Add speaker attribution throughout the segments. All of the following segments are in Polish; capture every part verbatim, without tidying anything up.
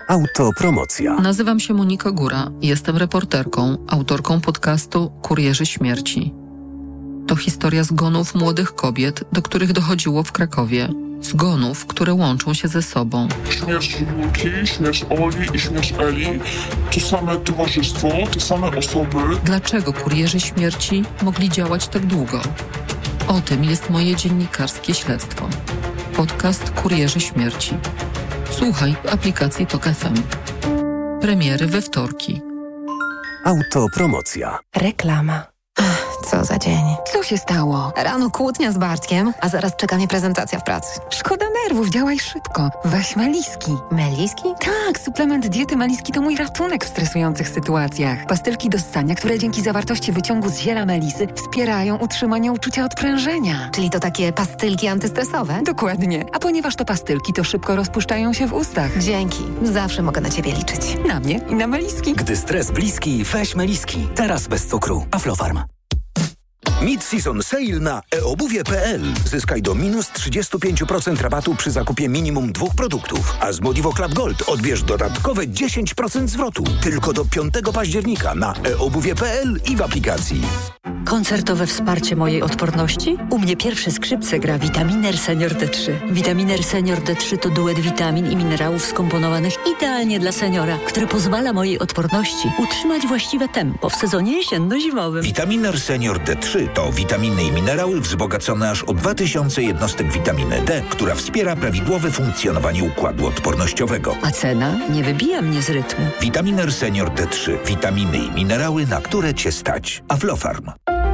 Speaker 1: Autopromocja.
Speaker 2: Nazywam się Monika Góra. Jestem reporterką, autorką podcastu Kurierzy Śmierci. To historia zgonów młodych kobiet, do których dochodziło w Krakowie. Zgonów, które łączą się ze sobą.
Speaker 3: Śmierć Julki, śmierć Oli i śmierć Eli to same towarzystwo, te same osoby.
Speaker 2: Dlaczego kurierzy śmierci mogli działać tak długo? O tym jest moje dziennikarskie śledztwo. Podcast Kurierzy Śmierci. Słuchaj w aplikacji Tok F M. Premiery we wtorki.
Speaker 1: Autopromocja.
Speaker 4: Reklama. Co za dzień.
Speaker 5: Co się stało?
Speaker 4: Rano kłótnia z Bartkiem, a zaraz czeka mnie prezentacja w pracy.
Speaker 5: Szkoda nerwów, działaj szybko. Weź Meliski.
Speaker 4: Meliski?
Speaker 5: Tak, suplement diety Meliski to mój ratunek w stresujących sytuacjach. Pastylki do ssania, które dzięki zawartości wyciągu z ziela melisy wspierają utrzymanie uczucia odprężenia.
Speaker 4: Czyli to takie pastylki antystresowe?
Speaker 5: Dokładnie. A ponieważ to pastylki, to szybko rozpuszczają się w ustach.
Speaker 4: Dzięki. Zawsze mogę na ciebie liczyć.
Speaker 5: Na mnie i na Meliski.
Speaker 6: Gdy stres bliski, weź Meliski. Teraz bez cukru. Aflofarm. Mid-season sale na e obuwie kropka p l. Zyskaj do minus trzydzieści pięć procent rabatu przy zakupie minimum dwóch produktów. A z Modivo Club Gold odbierz dodatkowe dziesięć procent zwrotu. Tylko do piątego października na e obuwie kropka p l i w aplikacji.
Speaker 7: Koncertowe wsparcie mojej odporności? U mnie pierwsze skrzypce gra Vitaminer Senior D trzy. Vitaminer Senior D trzy to duet witamin i minerałów skomponowanych idealnie dla seniora, który pozwala mojej odporności utrzymać właściwe tempo w sezonie jesienno-zimowym.
Speaker 8: Vitaminer Senior D trzy to witaminy i minerały wzbogacone aż o dwa tysiące jednostek witaminy D, która wspiera prawidłowe funkcjonowanie układu odpornościowego.
Speaker 7: A cena nie wybija mnie z rytmu.
Speaker 8: Vitaminer Senior D trzy. Witaminy i minerały, na które Cię stać. Aflofarm.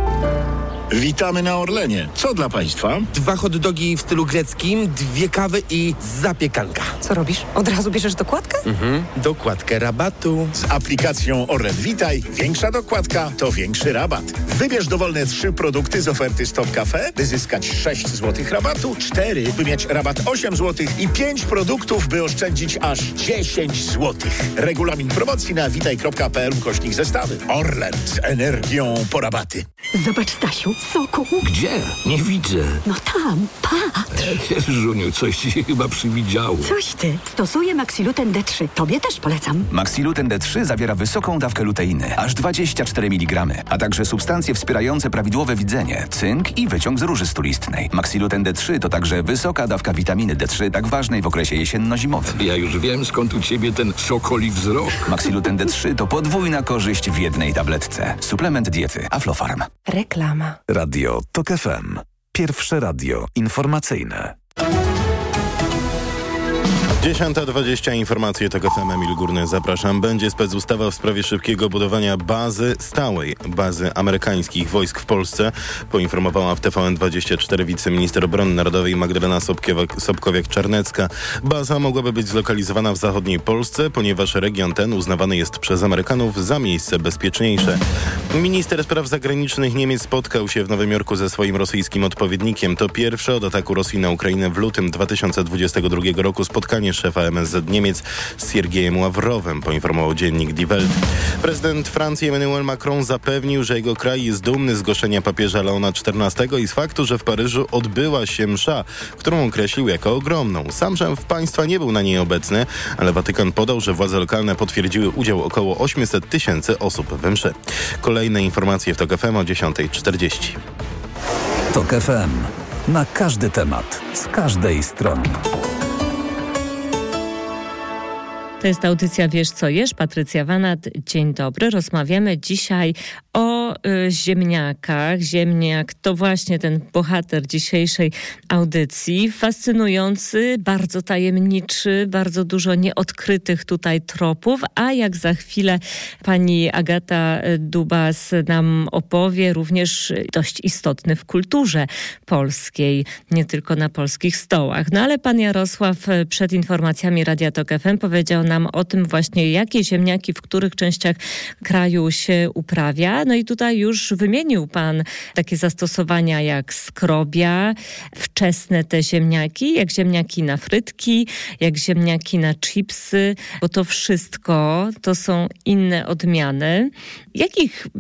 Speaker 9: Witamy na Orlenie. Co dla Państwa?
Speaker 10: Dwa hot dogi w stylu greckim, dwie kawy i zapiekanka.
Speaker 5: Co robisz? Od razu bierzesz dokładkę?
Speaker 10: Mhm. Dokładkę rabatu.
Speaker 9: Z aplikacją Orlen Witaj większa dokładka to większy rabat. Wybierz dowolne trzy produkty z oferty Stop Cafe, by zyskać sześć złotych rabatu, cztery, by mieć rabat osiem złotych i pięć produktów, by oszczędzić aż dziesięć złotych. Regulamin promocji na witaj kropka p l ukośnik zestawy. Orlen z energią po rabaty.
Speaker 11: Zobacz, Stasiu, soku.
Speaker 12: Gdzie? Nie widzę.
Speaker 11: No tam, patrz.
Speaker 12: Żuniu, coś ci się chyba przywidziało.
Speaker 11: Coś ty. Stosuję Maxiluten D trzy. Tobie też polecam.
Speaker 13: Maxiluten D trzy zawiera wysoką dawkę luteiny, aż dwadzieścia cztery miligramy, a także substancje wspierające prawidłowe widzenie, cynk i wyciąg z róży stulistnej. Maxiluten D trzy to także wysoka dawka witaminy D trzy, tak ważnej w okresie jesienno-zimowym.
Speaker 12: Ja już wiem, skąd u ciebie ten sokoli wzrok.
Speaker 13: Maxiluten D trzy to podwójna korzyść w jednej tabletce. Suplement diety Aflofarm.
Speaker 4: Reklama.
Speaker 1: Radio Tok F M. Pierwsze radio informacyjne.
Speaker 14: dziesiąta dwadzieścia, informacje Tok F M, Emil Górny, zapraszam. Będzie specustawa w sprawie szybkiego budowania bazy, stałej bazy amerykańskich wojsk w Polsce, poinformowała w T V N dwadzieścia cztery wiceminister obrony narodowej Magdalena Sobkowiak-Czarnecka. Baza mogłaby być zlokalizowana w zachodniej Polsce, ponieważ region ten uznawany jest przez Amerykanów za miejsce bezpieczniejsze. Minister spraw zagranicznych Niemiec spotkał się w Nowym Jorku ze swoim rosyjskim odpowiednikiem. To pierwsze od ataku Rosji na Ukrainę w lutym dwa tysiące dwudziestego drugiego roku spotkanie szefa M S Z Niemiec z Siergiejem Ławrowem, poinformował dziennik Die Welt. Prezydent Francji Emmanuel Macron zapewnił, że jego kraj jest dumny z goszczenia papieża Leona czternastego i z faktu, że w Paryżu odbyła się msza, którą określił jako ogromną. Sam szef państwa nie był na niej obecny, ale Watykan podał, że władze lokalne potwierdziły udział około osiemset tysięcy osób we mszy. Kolejne informacje w Tok F M o dziesiąta czterdzieści.
Speaker 1: Tok F M. Na każdy temat, z każdej strony.
Speaker 15: To jest audycja Wiesz co jesz? Patrycja Wanat, dzień dobry. Rozmawiamy dzisiaj o y, ziemniakach. Ziemniak to właśnie ten bohater dzisiejszej audycji. Fascynujący, bardzo tajemniczy, bardzo dużo nieodkrytych tutaj tropów. A jak za chwilę pani Agata Dubas nam opowie, również dość istotny w kulturze polskiej, nie tylko na polskich stołach. No ale pan Jarosław przed informacjami Radia Tok F M powiedział nam o tym właśnie, jakie ziemniaki w których częściach kraju się uprawia. No i tutaj już wymienił pan takie zastosowania jak skrobia, wczesne te ziemniaki, jak ziemniaki na frytki, jak ziemniaki na chipsy, bo to wszystko to są inne odmiany. Jakich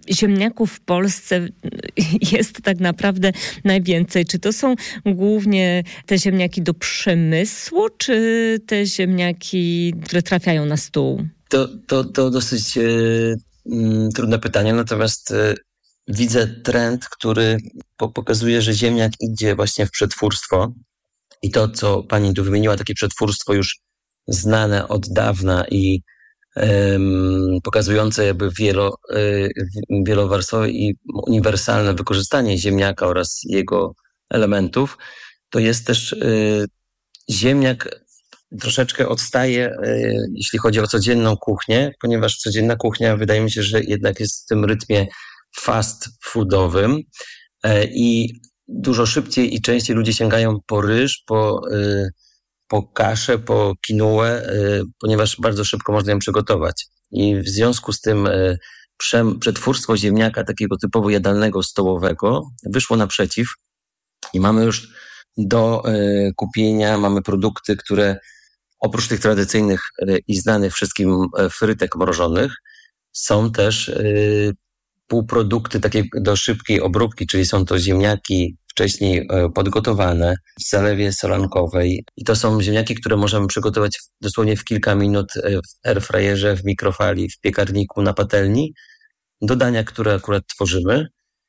Speaker 15: ziemniaków w Polsce jest tak naprawdę najwięcej? Czy to są głównie te ziemniaki do przemysłu, czy te ziemniaki, które trafiają na stół?
Speaker 16: To, to, to dosyć e, m, trudne pytanie, natomiast e, widzę trend, który po, pokazuje, że ziemniak idzie właśnie w przetwórstwo i to, co pani tu wymieniła, takie przetwórstwo już znane od dawna i um, pokazujące jakby wielo, y, wielowarstwowe i uniwersalne wykorzystanie ziemniaka oraz jego elementów, to jest też y, ziemniak troszeczkę odstaje, y, jeśli chodzi o codzienną kuchnię, ponieważ codzienna kuchnia wydaje mi się, że jednak jest w tym rytmie fast foodowym y, i dużo szybciej i częściej ludzie sięgają po ryż, po, y, po kaszę, po kinuę, y, ponieważ bardzo szybko można ją przygotować. I w związku z tym y, przem, przetwórstwo ziemniaka takiego typowo jadalnego, stołowego wyszło naprzeciw i mamy już do y, kupienia, mamy produkty, które oprócz tych tradycyjnych y, i znanych wszystkim y, frytek mrożonych są też y, półprodukty takie do szybkiej obróbki, czyli są to ziemniaki wcześniej podgotowane w zalewie solankowej. I to są ziemniaki, które możemy przygotować dosłownie w kilka minut w airfryerze, w mikrofali, w piekarniku, na patelni. Do dania, które akurat tworzymy.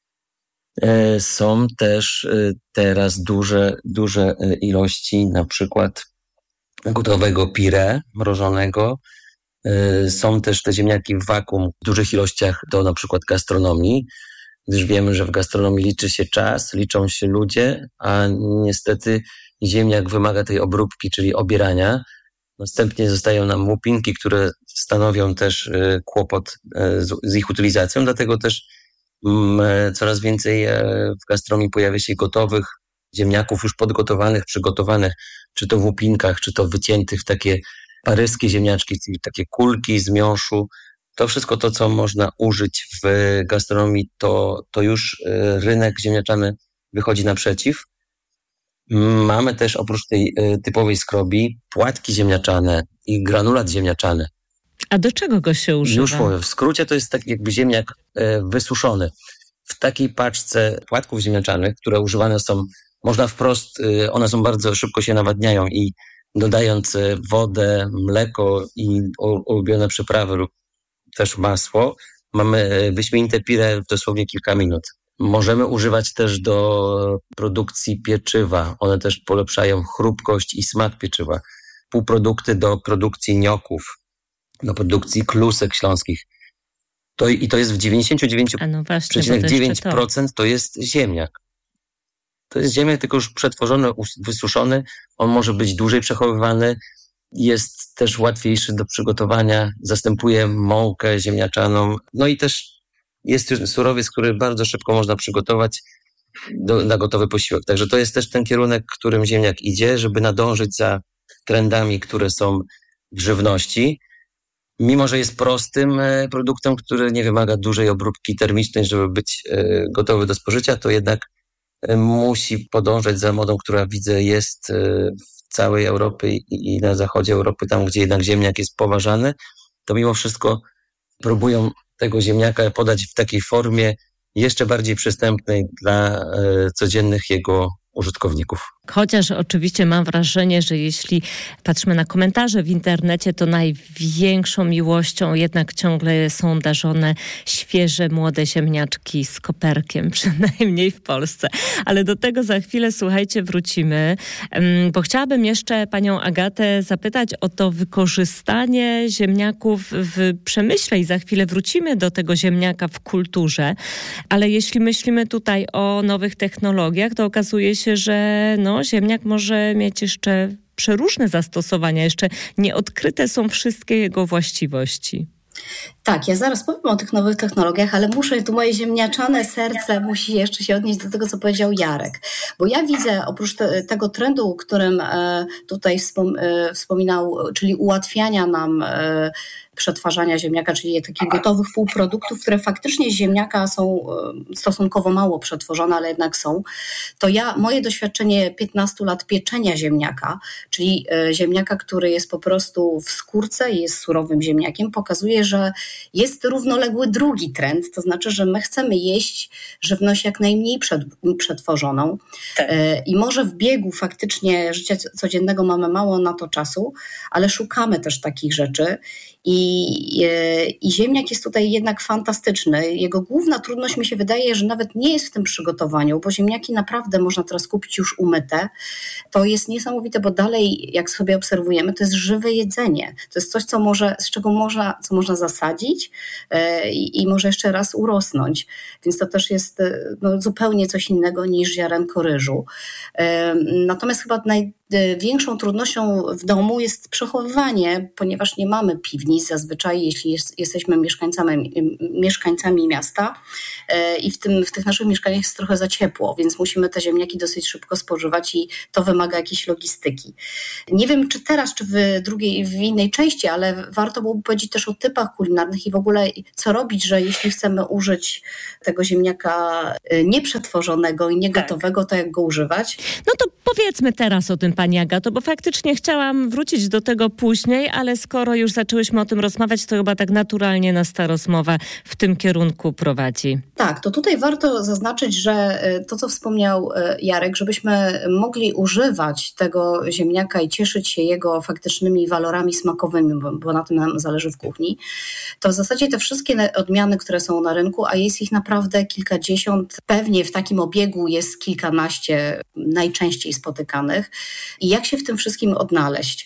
Speaker 16: Są też teraz duże, duże ilości na przykład gotowego pire mrożonego. Są też te ziemniaki w wakuum w dużych ilościach do na przykład gastronomii, gdyż wiemy, że w gastronomii liczy się czas, liczą się ludzie, a niestety ziemniak wymaga tej obróbki, czyli obierania. Następnie zostają nam łupinki, które stanowią też kłopot z ich utylizacją, dlatego też coraz więcej w gastronomii pojawia się gotowych ziemniaków już podgotowanych, przygotowanych, czy to w łupinkach, czy to wyciętych w takie paryskie ziemniaczki, czyli takie kulki z miąższu. To wszystko to, co można użyć w gastronomii, to, to już rynek ziemniaczany wychodzi naprzeciw. Mamy też oprócz tej typowej skrobi płatki ziemniaczane i granulat ziemniaczany.
Speaker 15: A do czego go się używa?
Speaker 16: Już powiem, w skrócie to jest tak jakby ziemniak wysuszony. W takiej paczce płatków ziemniaczanych, które używane są, można wprost, one są bardzo szybko się nawadniają i dodając wodę, mleko i ulubione przyprawy lub też masło, mamy wyśmienite pire w dosłownie kilka minut. Możemy używać też do produkcji pieczywa. One też polepszają chrupkość i smak pieczywa. Półprodukty do produkcji nioków, do produkcji klusek śląskich. To, I to jest w dziewięćdziesiąt dziewięć przecinek dziewięć procent to jest ziemniak. To jest ziemniak, tylko już przetworzony, wysuszony. On może być dłużej przechowywany. Jest też łatwiejszy do przygotowania. Zastępuje mąkę ziemniaczaną. No i też jest już surowiec, który bardzo szybko można przygotować do, na gotowy posiłek. Także to jest też ten kierunek, którym ziemniak idzie, żeby nadążyć za trendami, które są w żywności. Mimo że jest prostym produktem, który nie wymaga dużej obróbki termicznej, żeby być gotowy do spożycia, to jednak musi podążać za modą, która widzę jest w całej Europie i na zachodzie Europy, tam gdzie jednak ziemniak jest poważany, to mimo wszystko próbują tego ziemniaka podać w takiej formie jeszcze bardziej przystępnej dla codziennych jego użytkowników.
Speaker 15: Chociaż oczywiście mam wrażenie, że jeśli patrzymy na komentarze w internecie, to największą miłością jednak ciągle są darzone świeże, młode ziemniaczki z koperkiem, przynajmniej w Polsce. Ale do tego za chwilę, słuchajcie, wrócimy, bo chciałabym jeszcze panią Agatę zapytać o to wykorzystanie ziemniaków w przemyśle i za chwilę wrócimy do tego ziemniaka w kulturze. Ale jeśli myślimy tutaj o nowych technologiach, to okazuje się, że no, ziemniak może mieć jeszcze przeróżne zastosowania, jeszcze nieodkryte są wszystkie jego właściwości.
Speaker 17: Tak, ja zaraz powiem o tych nowych technologiach, ale muszę, tu moje ziemniaczane serce musi jeszcze się odnieść do tego, co powiedział Jarek. Bo ja widzę, oprócz te, tego trendu, o którym e, tutaj wspom, e, wspominał, czyli ułatwiania nam e, przetwarzania ziemniaka, czyli takich gotowych półproduktów, które faktycznie z ziemniaka są stosunkowo mało przetworzone, ale jednak są, to ja, moje doświadczenie piętnastu lat pieczenia ziemniaka, czyli ziemniaka, który jest po prostu w skórce i jest surowym ziemniakiem, pokazuje, że jest równoległy drugi trend, to znaczy, że my chcemy jeść żywność jak najmniej przed, przetworzoną tak. I może w biegu faktycznie życia codziennego mamy mało na to czasu, ale szukamy też takich rzeczy i, i ziemniak jest tutaj jednak fantastyczny. Jego główna trudność mi się wydaje, że nawet nie jest w tym przygotowaniu, bo ziemniaki naprawdę można teraz kupić już umyte. To jest niesamowite, bo dalej, jak sobie obserwujemy, to jest żywe jedzenie. To jest coś, co może, z czego można, co można zasadzić i, i może jeszcze raz urosnąć. Więc to też jest no, zupełnie coś innego niż ziarenko ryżu. Natomiast chyba największą trudnością w domu jest przechowywanie, ponieważ nie mamy piwnic zazwyczaj, jeśli jest, jesteśmy mieszkańcami, mieszkańcami miasta i w, tym, w tych naszych mieszkaniach jest trochę za ciepło, więc musimy te ziemniaki dosyć szybko spożywać i to wymaga jakiejś logistyki. Nie wiem, czy teraz, czy w drugiej, w innej części, ale warto byłoby powiedzieć też o typach kulinarnych i w ogóle co robić, że jeśli chcemy użyć tego ziemniaka nieprzetworzonego i niegotowego, to jak go używać?
Speaker 15: No to powiedzmy teraz o tym, pani Agato, bo faktycznie chciałam wrócić do tego później, ale skoro już zaczęłyśmy o tym rozmawiać, to chyba tak naturalnie nas ta rozmowa w tym kierunku prowadzi.
Speaker 17: Tak, to tutaj warto zaznaczyć, że to, co wspomniał Jarek, żebyśmy mogli używać tego ziemniaka i cieszyć się jego faktycznymi walorami smakowymi, bo, bo na tym nam zależy w kuchni, to w zasadzie te wszystkie odmiany, które są na rynku, a jest ich naprawdę kilkadziesiąt, pewnie w takim obiegu jest kilkanaście najczęściej spotykanych. I jak się w tym wszystkim odnaleźć?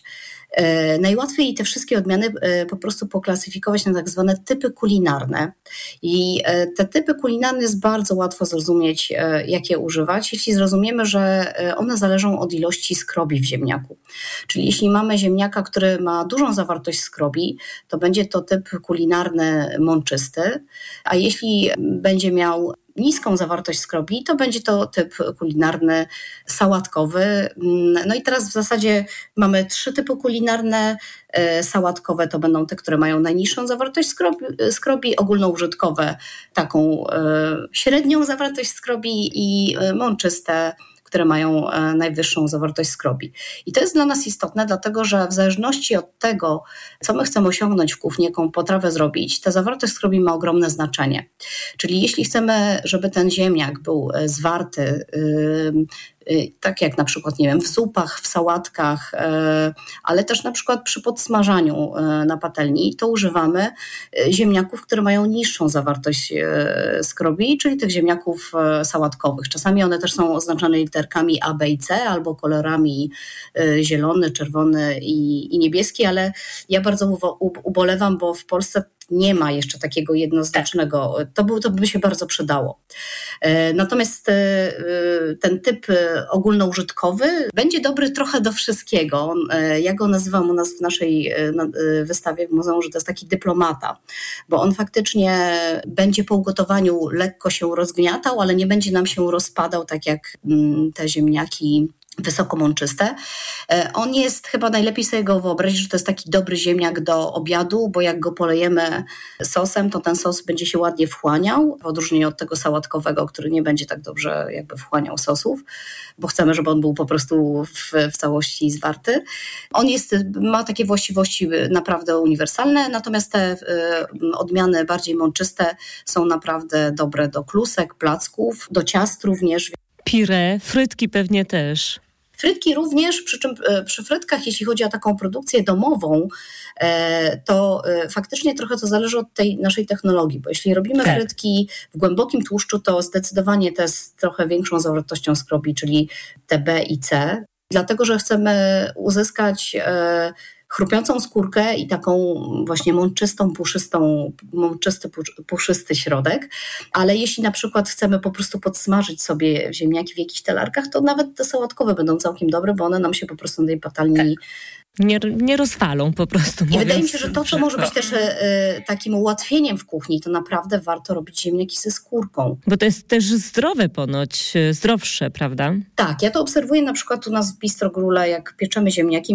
Speaker 17: E, najłatwiej te wszystkie odmiany e, po prostu poklasyfikować na tak zwane typy kulinarne. I e, te typy kulinarne jest bardzo łatwo zrozumieć, e, jak je używać, jeśli zrozumiemy, że one zależą od ilości skrobi w ziemniaku. Czyli jeśli mamy ziemniaka, który ma dużą zawartość skrobi, to będzie to typ kulinarny mączysty, a jeśli będzie miał niską zawartość skrobi, to będzie to typ kulinarny sałatkowy. No i teraz w zasadzie mamy trzy typy kulinarne. Sałatkowe to będą te, które mają najniższą zawartość skrobi, skrobi ogólnoużytkowe taką średnią zawartość skrobi i mączyste, które mają najwyższą zawartość skrobi. I to jest dla nas istotne, dlatego że w zależności od tego, co my chcemy osiągnąć w kuchni, jaką potrawę zrobić, ta zawartość skrobi ma ogromne znaczenie. Czyli jeśli chcemy, żeby ten ziemniak był zwarty, yy, tak jak na przykład, nie wiem, w zupach, w sałatkach, ale też na przykład przy podsmażaniu na patelni, to używamy ziemniaków, które mają niższą zawartość skrobi, czyli tych ziemniaków sałatkowych. Czasami one też są oznaczone literkami A, B i C, albo kolorami zielony, czerwony i, i niebieski, ale ja bardzo ubolewam, bo w Polsce nie ma jeszcze takiego jednoznacznego, to by, to by się bardzo przydało. Natomiast ten typ ogólnoużytkowy będzie dobry trochę do wszystkiego. Ja go nazywam u nas w naszej wystawie w muzeum, że to jest taki dyplomata, bo on faktycznie będzie po ugotowaniu lekko się rozgniatał, ale nie będzie nam się rozpadał, tak jak te ziemniaki wysokomączyste. On jest, chyba najlepiej sobie go wyobrazić, że to jest taki dobry ziemniak do obiadu, bo jak go polejemy sosem, to ten sos będzie się ładnie wchłaniał, w odróżnieniu od tego sałatkowego, który nie będzie tak dobrze jakby wchłaniał sosów, bo chcemy, żeby on był po prostu w, w całości zwarty. On jest, ma takie właściwości naprawdę uniwersalne, natomiast te y, odmiany bardziej mączyste są naprawdę dobre do klusek, placków, do ciast również.
Speaker 15: Pire, frytki pewnie też.
Speaker 17: Frytki również, przy czym przy frytkach, jeśli chodzi o taką produkcję domową, to faktycznie trochę to zależy od tej naszej technologii, bo jeśli robimy tak. frytki w głębokim tłuszczu, to zdecydowanie to jest trochę większą zawartością skrobi, czyli te B i C, dlatego że chcemy uzyskać chrupiącą skórkę i taką właśnie mączystą, puszystą, mączysty, puszysty środek, ale jeśli na przykład chcemy po prostu podsmażyć sobie ziemniaki w jakichś talarkach, to nawet te sałatkowe będą całkiem dobre, bo one nam się po prostu na tej patelni
Speaker 15: tak. Nie, nie rozwalą po prostu.
Speaker 17: I wydaje mi się, że to, co może być też y, takim ułatwieniem w kuchni, to naprawdę warto robić ziemniaki ze skórką.
Speaker 15: Bo to jest też zdrowe ponoć, zdrowsze, prawda?
Speaker 17: Tak, ja to obserwuję na przykład u nas w Bistro Grule, jak pieczemy ziemniaki, my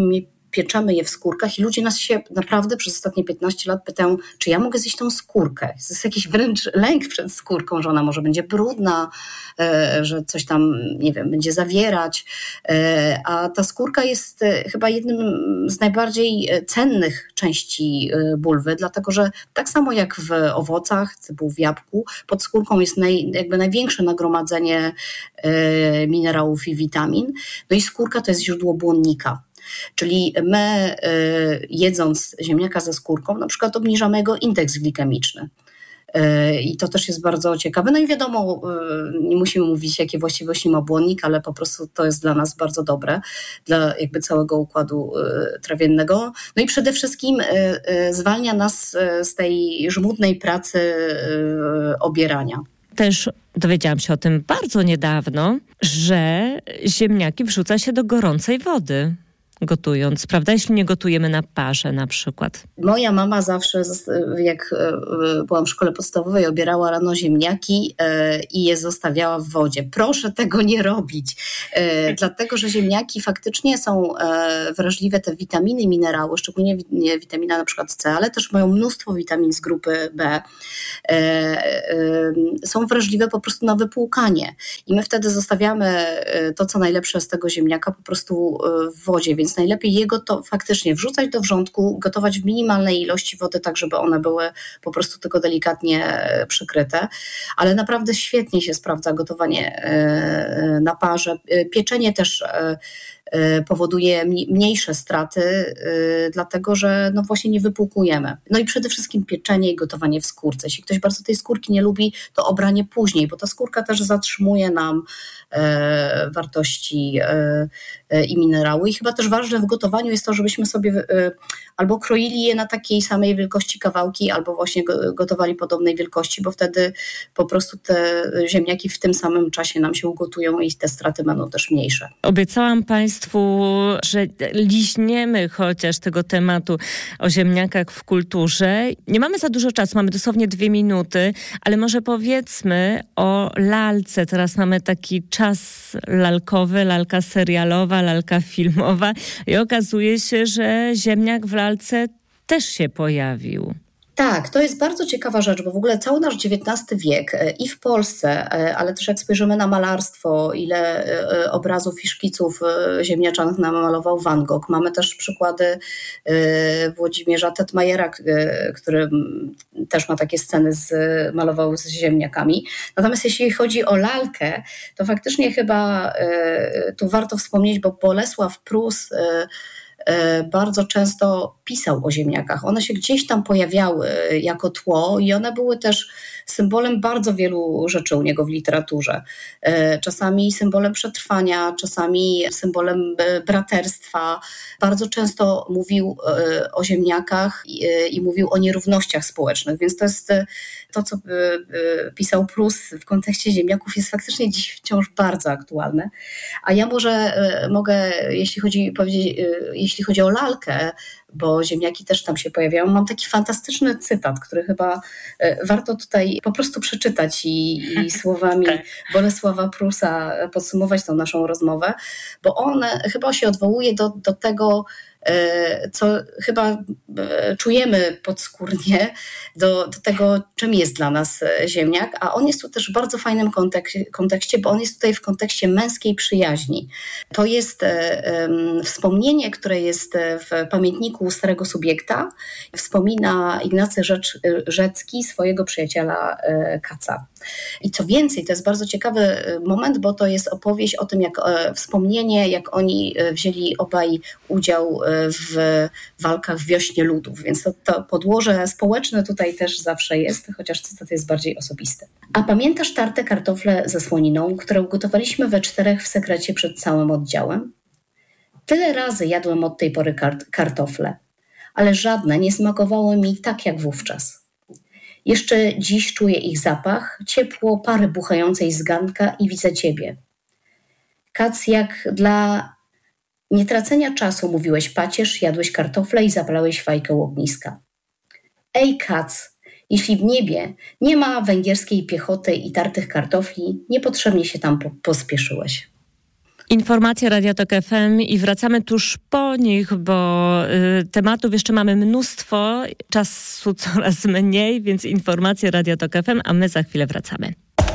Speaker 17: pieczemy je w skórkach i ludzie nas się naprawdę przez ostatnie piętnaście lat pytają, czy ja mogę zjeść tą skórkę. To jest jakiś wręcz lęk przed skórką, że ona może będzie brudna, że coś tam, nie wiem, będzie zawierać. A ta skórka jest chyba jednym z najbardziej cennych części bulwy, dlatego że tak samo jak w owocach, typu w jabłku, pod skórką jest naj, jakby największe nagromadzenie minerałów i witamin. No i skórka to jest źródło błonnika. Czyli my y, jedząc ziemniaka ze skórką na przykład obniżamy jego indeks glikemiczny. Y, I to też jest bardzo ciekawe. No i wiadomo, y, nie musimy mówić, jakie właściwości ma błonnik, ale po prostu to jest dla nas bardzo dobre, dla jakby całego układu y, trawiennego. No i przede wszystkim y, y, zwalnia nas y, z tej żmudnej pracy y, obierania.
Speaker 15: Też dowiedziałam się o tym bardzo niedawno, że ziemniaki wrzuca się do gorącej wody gotując, prawda? Jeśli nie gotujemy na parze na przykład.
Speaker 17: Moja mama zawsze, jak byłam w szkole podstawowej, obierała rano ziemniaki i je zostawiała w wodzie. Proszę tego nie robić, dlatego że ziemniaki faktycznie są wrażliwe, te witaminy i minerały, szczególnie witamina na przykład C, ale też mają mnóstwo witamin z grupy B, są wrażliwe po prostu na wypłukanie. I my wtedy zostawiamy to, co najlepsze z tego ziemniaka po prostu w wodzie, więc najlepiej je to faktycznie wrzucać do wrzątku, gotować w minimalnej ilości wody, tak żeby one były po prostu tylko delikatnie przykryte, ale naprawdę świetnie się sprawdza gotowanie na parze. Pieczenie też powoduje mniejsze straty, dlatego że no właśnie nie wypłukujemy. No i przede wszystkim pieczenie i gotowanie w skórce. Jeśli ktoś bardzo tej skórki nie lubi, to obranie później, bo ta skórka też zatrzymuje nam wartości i minerały. I chyba też ważne w gotowaniu jest to, żebyśmy sobie albo kroili je na takiej samej wielkości kawałki, albo właśnie gotowali podobnej wielkości, bo wtedy po prostu te ziemniaki w tym samym czasie nam się ugotują i te straty będą też mniejsze.
Speaker 15: Obiecałam Państwu, że liźniemy chociaż tego tematu o ziemniakach w kulturze. Nie mamy za dużo czasu, mamy dosłownie dwie minuty, ale może powiedzmy o lalce. Teraz mamy taki czas lalkowy, lalka serialowa, lalka filmowa i okazuje się, że ziemniak w lalce też się pojawił.
Speaker 17: Tak, to jest bardzo ciekawa rzecz, bo w ogóle cały nasz dziewiętnasty wiek i w Polsce, ale też jak spojrzymy na malarstwo, ile obrazów i szkiców ziemniaczanych namalował Van Gogh. Mamy też przykłady Włodzimierza Tetmajera, który też ma takie sceny, z, malował z ziemniakami. Natomiast jeśli chodzi o lalkę, to faktycznie chyba tu warto wspomnieć, bo Bolesław Prus bardzo często pisał o ziemniakach. One się gdzieś tam pojawiały jako tło i one były też symbolem bardzo wielu rzeczy u niego w literaturze. Czasami symbolem przetrwania, czasami symbolem braterstwa. Bardzo często mówił o ziemniakach i, i mówił o nierównościach społecznych, więc to jest to, co pisał Prus w kontekście ziemniaków, jest faktycznie dziś wciąż bardzo aktualne. A ja może mogę, jeśli chodzi, powiedzieć, jeśli chodzi o lalkę, bo ziemniaki też tam się pojawiają, mam taki fantastyczny cytat, który chyba warto tutaj po prostu przeczytać i, i słowami Bolesława Prusa podsumować tą naszą rozmowę, bo on chyba się odwołuje do, do tego, co chyba czujemy podskórnie, do, do tego, czym jest dla nas ziemniak, a on jest tu też w bardzo fajnym kontekście, kontekście, bo on jest tutaj w kontekście męskiej przyjaźni. To jest um, wspomnienie, które jest w pamiętniku Starego Subiekta. Wspomina Ignacy Rzecz, Rzecki swojego przyjaciela Kaca. I co więcej, to jest bardzo ciekawy moment, bo to jest opowieść o tym, jak wspomnienie, jak oni wzięli obaj udział w walkach w Wiośnie Ludów, więc to, to podłoże społeczne tutaj też zawsze jest, chociaż cytat jest bardziej osobisty. A pamiętasz tarte kartofle ze słoniną, które ugotowaliśmy we czterech w sekrecie przed całym oddziałem? Tyle razy jadłem od tej pory kart- kartofle, ale żadne nie smakowały mi tak jak wówczas. Jeszcze dziś czuję ich zapach, ciepło pary buchającej z garnka i widzę ciebie. Kac, jak dla nietracenia czasu mówiłeś pacierz, jadłeś kartofle i zapalałeś fajkę u ogniska. Ej, Kac, jeśli w niebie nie ma węgierskiej piechoty i tartych kartofli, niepotrzebnie się tam po- pospieszyłeś.
Speaker 15: Informacje Radia Tok F M i wracamy tuż po nich, bo y, tematów jeszcze mamy mnóstwo, czasu coraz mniej, więc informacje Radia Tok F M, a my za chwilę wracamy.